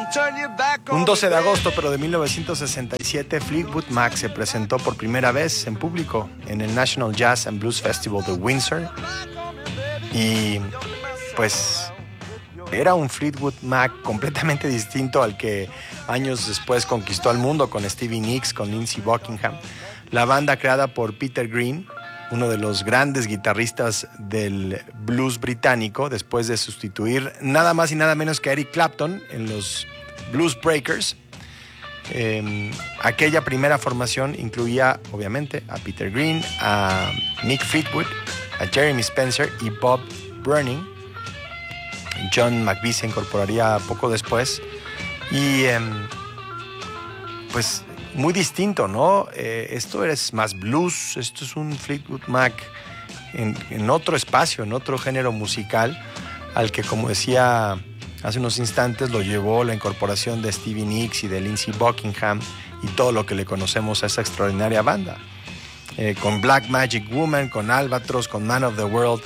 Un 12 de agosto, pero de 1967, Fleetwood Mac se presentó por primera vez en público en el National Jazz and Blues Festival de Windsor. Y pues era un Fleetwood Mac completamente distinto al que años después conquistó al mundo con Stevie Nicks, con Lindsey Buckingham. La banda, creada por Peter Green, uno de los grandes guitarristas del blues británico, después de sustituir nada más y nada menos que a Eric Clapton en los Blues Breakers. Aquella primera formación incluía, obviamente, a Peter Green, a Mick Fleetwood, a Jeremy Spencer y Bob Bruning. John McVie se incorporaría poco después. Y pues muy distinto, ¿no? Esto es más blues, esto es un Fleetwood Mac en otro espacio, en otro género musical, al que, como decía hace unos instantes, lo llevó la incorporación de Stevie Nicks y de Lindsey Buckingham y todo lo que le conocemos a esa extraordinaria banda. Con Black Magic Woman, con Albatross, con Man of the World,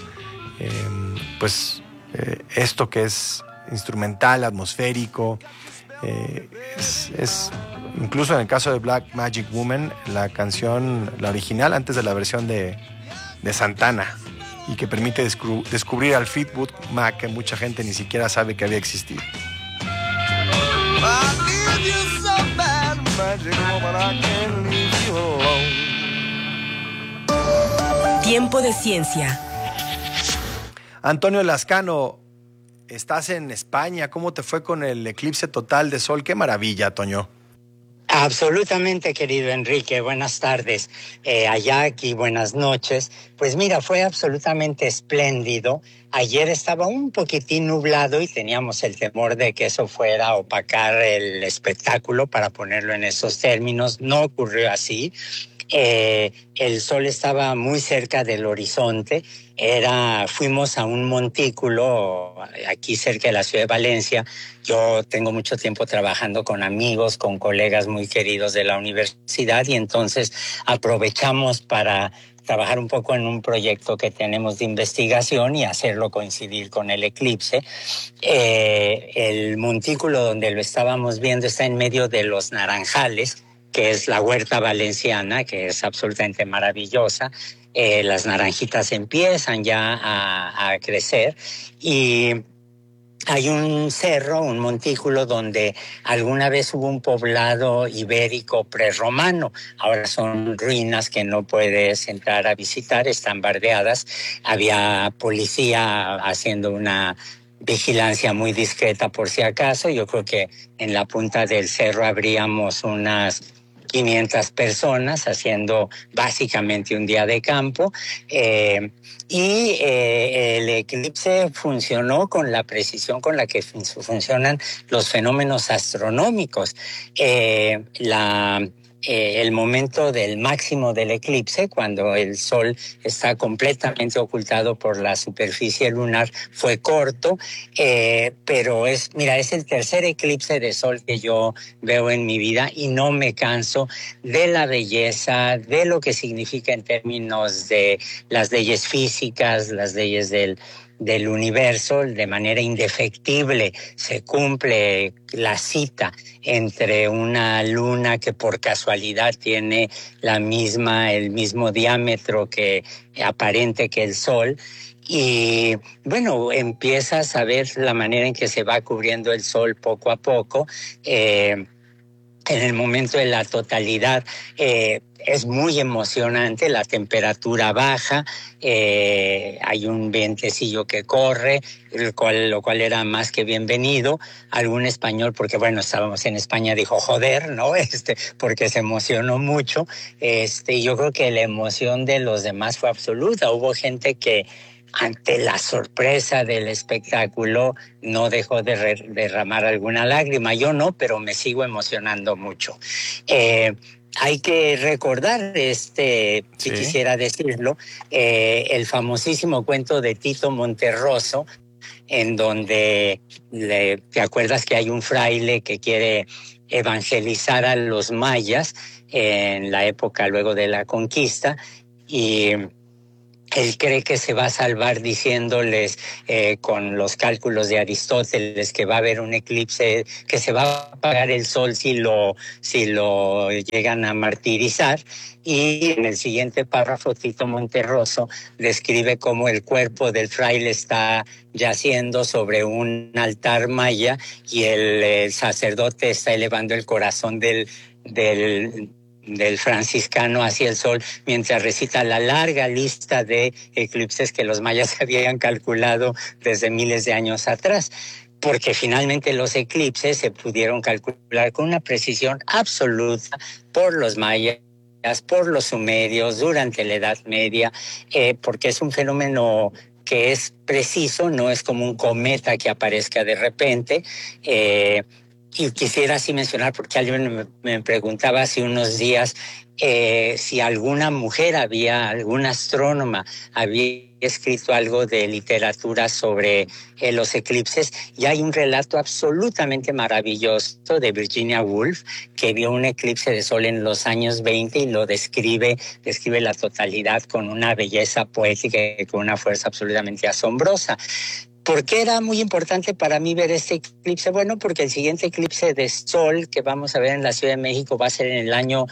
esto que es instrumental, atmosférico, es incluso en el caso de Black Magic Woman, la canción, la original, antes de la versión de Santana, y que permite descubrir al Fleetwood Mac que mucha gente ni siquiera sabe que había existido. Tiempo de ciencia. Antonio Lascano, estás en España. ¿Cómo te fue con el eclipse total de sol? ¡Qué maravilla, Toño! Absolutamente, querido Enrique. Buenas tardes. Allá aquí, buenas noches. Pues mira, fue absolutamente espléndido. Ayer estaba un poquitín nublado y teníamos el temor de que eso fuera a opacar el espectáculo, para ponerlo en esos términos. No ocurrió así. El sol estaba muy cerca del horizonte. Fuimos a un montículo aquí cerca de la ciudad de Valencia. Yo tengo mucho tiempo trabajando con amigos, con colegas muy queridos de la universidad, y entonces aprovechamos para trabajar un poco en un proyecto que tenemos de investigación y hacerlo coincidir con el eclipse. El montículo donde lo estábamos viendo está en medio de los Naranjales, que es la huerta valenciana, que es absolutamente maravillosa. Las naranjitas empiezan ya a crecer, y hay un cerro, un montículo, donde alguna vez hubo un poblado ibérico prerromano. Ahora son ruinas que no puedes entrar a visitar, están bardeadas. Había policía haciendo una vigilancia muy discreta por si acaso. Yo creo que en la punta del cerro habríamos unas 500 personas haciendo básicamente un día de campo. El eclipse funcionó con la precisión con la que funcionan los fenómenos astronómicos. El momento del máximo del eclipse, cuando el sol está completamente ocultado por la superficie lunar, fue corto, pero es el tercer eclipse de sol que yo veo en mi vida, y no me canso de la belleza, de lo que significa en términos de las leyes físicas, las leyes del universo. De manera indefectible se cumple la cita entre una luna que por casualidad tiene el mismo diámetro aparente que el Sol. Y bueno, empiezas a ver la manera en que se va cubriendo el Sol poco a poco. En el momento de la totalidad es muy emocionante, la temperatura baja, hay un vientecillo que corre, lo cual era más que bienvenido. Algún español, porque bueno, estábamos en España, dijo joder, ¿no? Porque se emocionó mucho. Yo creo que la emoción de los demás fue absoluta. Hubo gente que, ante la sorpresa del espectáculo, no dejó de derramar alguna lágrima. Yo no, pero me sigo emocionando mucho. Hay que recordar, si quisiera decirlo, el famosísimo cuento de Tito Monterroso, en donde te acuerdas que hay un fraile que quiere evangelizar a los mayas en la época luego de la conquista, y Él cree que se va a salvar diciéndoles con los cálculos de Aristóteles que va a haber un eclipse, que se va a apagar el sol si lo llegan a martirizar. Y en el siguiente párrafo, Tito Monterroso describe cómo el cuerpo del fraile está yaciendo sobre un altar maya y el sacerdote está elevando el corazón del franciscano hacia el sol, mientras recita la larga lista de eclipses que los mayas habían calculado desde miles de años atrás, porque finalmente los eclipses se pudieron calcular con una precisión absoluta por los mayas, por los sumerios durante la Edad Media, porque es un fenómeno que es preciso, no es como un cometa que aparezca de repente. Y quisiera así mencionar, porque alguien me preguntaba hace unos días si alguna mujer alguna astrónoma había escrito algo de literatura sobre los eclipses, y hay un relato absolutamente maravilloso de Virginia Woolf, que vio un eclipse de sol en los años 20 y lo describe la totalidad con una belleza poética y con una fuerza absolutamente asombrosa. ¿Por qué era muy importante para mí ver este eclipse? Bueno, porque el siguiente eclipse de sol que vamos a ver en la Ciudad de México va a ser en el año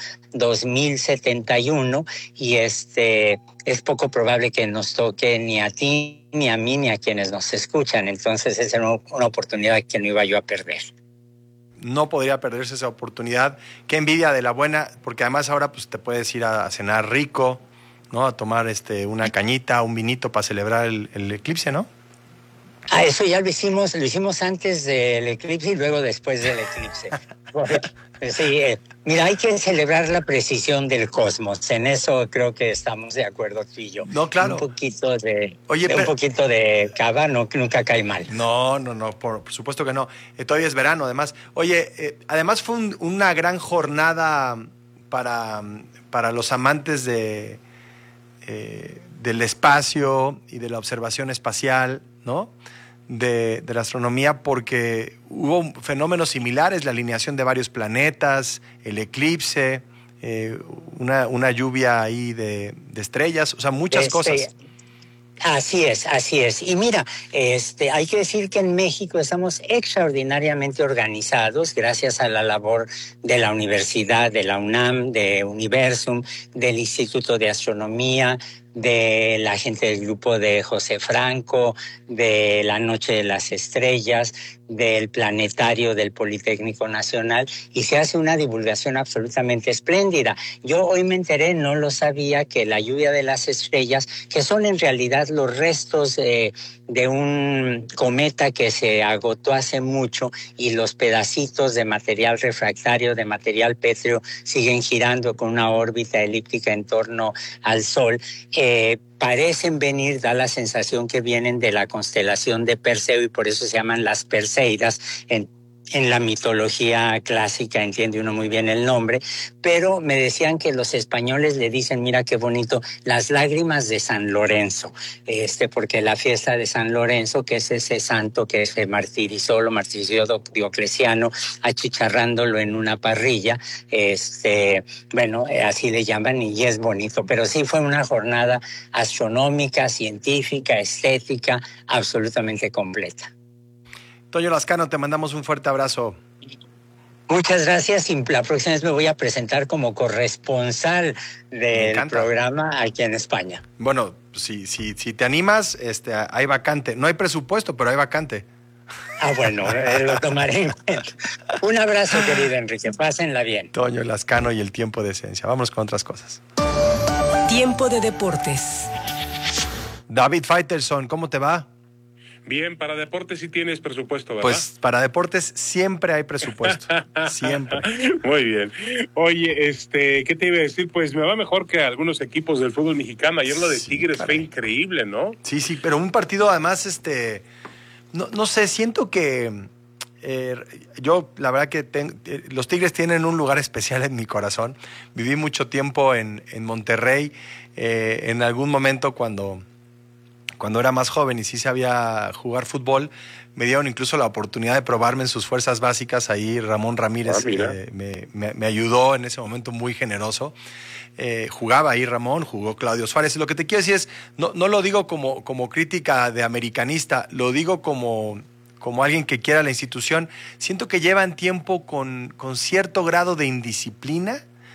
2071 y es poco probable que nos toque ni a ti, ni a mí, ni a quienes nos escuchan. Entonces es una oportunidad que no iba yo a perder. No podría perderse esa oportunidad. Qué envidia de la buena, porque además ahora pues te puedes ir a cenar rico, ¿no? A tomar una cañita, un vinito para celebrar el eclipse, ¿no? Eso ya lo hicimos antes del eclipse y luego después del eclipse. Sí, mira, hay que celebrar la precisión del cosmos. En eso creo que estamos de acuerdo tú y yo. No, claro. Un poquito de cava nunca cae mal. No, por supuesto que no. Todavía es verano, además. Oye, además fue una gran jornada para los amantes del espacio y de la observación espacial, ¿no? De la astronomía, porque hubo fenómenos similares, la alineación de varios planetas, el eclipse, una lluvia ahí de estrellas, o sea, muchas cosas. Así es. Y mira, hay que decir que en México estamos extraordinariamente organizados gracias a la labor de la universidad, de la UNAM, de Universum, del Instituto de Astronomía, de la gente del grupo de José Franco, de la Noche de las Estrellas, del Planetario del Politécnico Nacional, y se hace una divulgación absolutamente espléndida. Yo hoy me enteré, no lo sabía, que la lluvia de las estrellas, que son en realidad los restos de un cometa que se agotó hace mucho, y los pedacitos de material refractario, de material pétreo, siguen girando con una órbita elíptica en torno al Sol, parecen venir, da la sensación que vienen de la constelación de Perseo, y por eso se llaman las Perseidas. En la mitología clásica entiende uno muy bien el nombre, pero me decían que los españoles le dicen, mira qué bonito, las lágrimas de San Lorenzo, porque la fiesta de San Lorenzo, que es ese santo que se martirizó, lo martirizó Diocleciano, achicharrándolo en una parrilla, así le llaman, y es bonito. Pero sí fue una jornada astronómica, científica, estética, absolutamente completa. Toño Lascano, te mandamos un fuerte abrazo. Muchas gracias, y la próxima vez me voy a presentar como corresponsal del programa aquí en España. Bueno, si te animas, hay vacante. No hay presupuesto, pero hay vacante. Bueno, lo tomaré en cuenta. Un abrazo, querido Enrique, pásenla bien. Toño Lascano y el tiempo de esencia. Vamos con otras cosas. Tiempo de deportes. David Faitelson, ¿cómo te va? Bien, para deportes sí tienes presupuesto, ¿verdad? Pues para deportes siempre hay presupuesto, siempre. Muy bien. Oye, ¿qué te iba a decir? Pues me va mejor que algunos equipos del fútbol mexicano. Ayer lo de Tigres fue increíble, ¿no? Sí, pero un partido además, no sé, siento que yo la verdad que los Tigres tienen un lugar especial en mi corazón. Viví mucho tiempo en Monterrey, en algún momento cuando cuando era más joven y sí sabía jugar fútbol, me dieron incluso la oportunidad de probarme en sus fuerzas básicas. Ahí Ramón Ramírez me ayudó en ese momento, muy generoso. Jugaba ahí Ramón, jugó Claudio Suárez. Lo que te quiero decir es, no lo digo como crítica de americanista, lo digo como alguien que quiera la institución. Siento que llevan tiempo con cierto grado de indisciplina